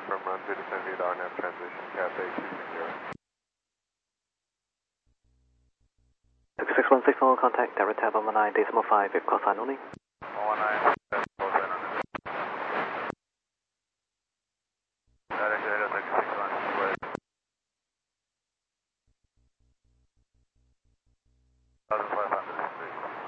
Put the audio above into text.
from runway descending RNAV transition, Cathay 260. 6160 contact, direct tab on 9.5, if call sign only.